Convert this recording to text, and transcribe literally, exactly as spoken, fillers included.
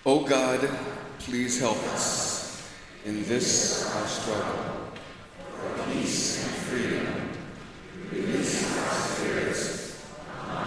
O God, please help us in this our struggle.